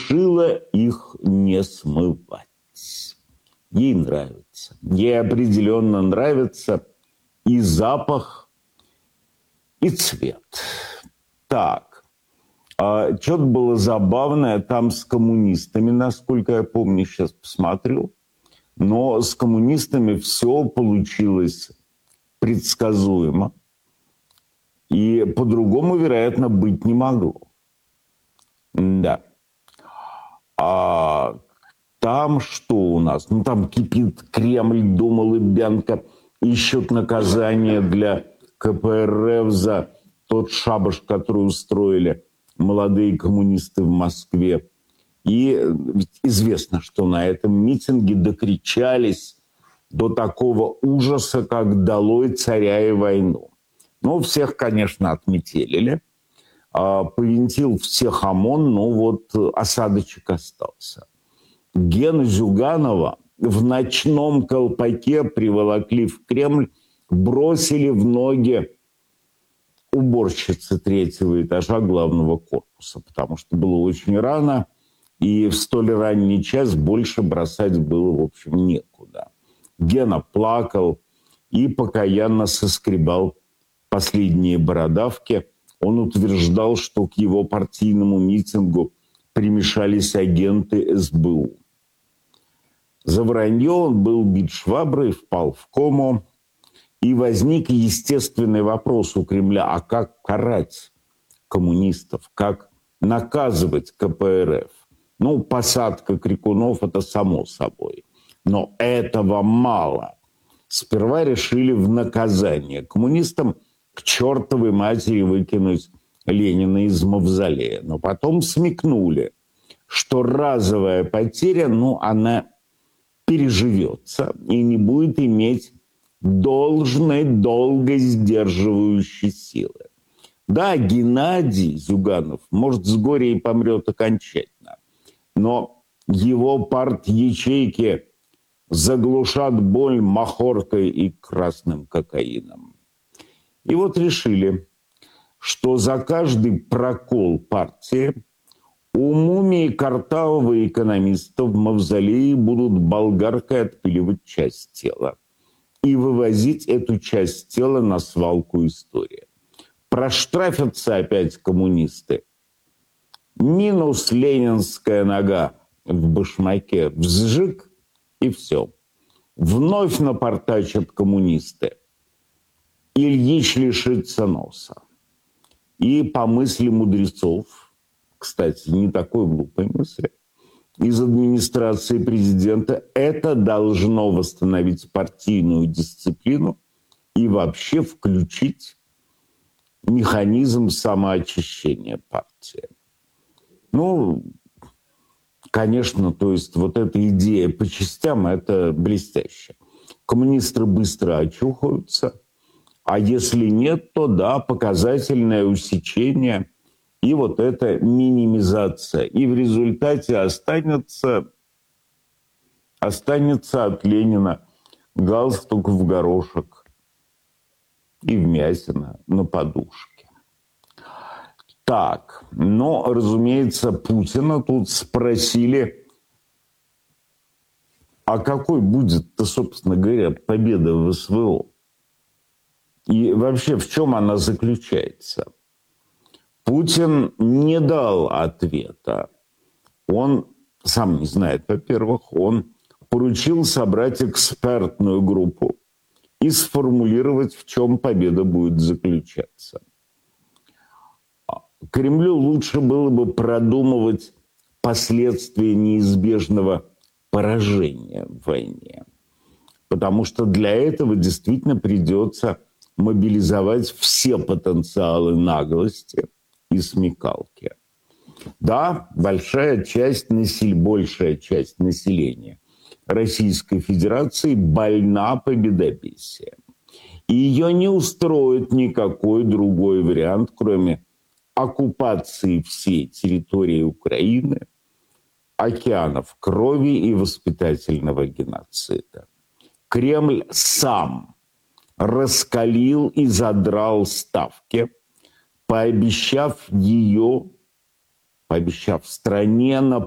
решила их не смывать. Ей нравится. Ей определенно нравится и запах, и цвет. Так. Что-то было забавное там с коммунистами, насколько я помню, сейчас посмотрю. Но с коммунистами все получилось предсказуемо. И по-другому, вероятно, быть не могло. Да. А там что у нас? Ну, там кипит Кремль, Дума, Лубянка. Ищут наказание для КПРФ за тот шабаш, который устроили молодые коммунисты в Москве. И известно, что на этом митинге докричались до такого ужаса, как «долой царя и войну». Ну, всех, конечно, отметелили. Повинтил всех ОМОН, но вот осадочек остался. Гену Зюганова в ночном колпаке приволокли в Кремль, бросили в ноги уборщицы третьего этажа главного корпуса, потому что было очень рано, и в столь ранний час больше бросать было, в общем, некуда. Гена плакал и покаянно соскребал последние бородавки. Он утверждал, что к его партийному митингу примешались агенты СБУ. За вранье он был бит шваброй, впал в кому. И возник естественный вопрос у Кремля, а как карать коммунистов, как наказывать КПРФ? Ну, посадка крикунов – это само собой. Но этого мало. Сперва решили в наказание коммунистам к чертовой матери выкинуть Ленина из мавзолея. Но потом смекнули, что разовая потеря, она переживется и не будет иметь должной, долго сдерживающей силы. Да, Геннадий Зюганов, может, с горя и помрет окончательно, но его парт-ячейки заглушат боль махоркой и красным кокаином. И вот решили, что за каждый прокол партии у мумии картавого экономиста в мавзолее будут болгаркой отпиливать часть тела и вывозить эту часть тела на свалку истории. Проштрафятся опять коммунисты. Минус ленинская нога в башмаке, взжиг, и все. Вновь напортачат коммунисты. Ильич лишится носа. И по мысли мудрецов, кстати, не такой глупой мысли, из администрации президента, это должно восстановить партийную дисциплину и вообще включить механизм самоочищения партии. Конечно, то есть вот эта идея по частям – это блестяще. Коммунисты быстро очухаются, а если нет, то да, показательное усечение и вот эта минимизация. И в результате останется от Ленина галстук в горошек и вмятина на подушке. Так, но, разумеется, Путина тут спросили, а какой будет-то, собственно говоря, победа в СВО? И вообще, в чем она заключается? Путин не дал ответа. Он сам не знает, во-первых, он поручил собрать экспертную группу и сформулировать, в чем победа будет заключаться. Кремлю лучше было бы продумывать последствия неизбежного поражения в войне, потому что для этого действительно придется мобилизовать все потенциалы наглости и смекалки. Да, большая часть населения Российской Федерации больна победобесием. И ее не устроит никакой другой вариант, кроме оккупации всей территории Украины, океанов крови и воспитательного геноцида. Кремль сам раскалил и задрал ставки, пообещав стране на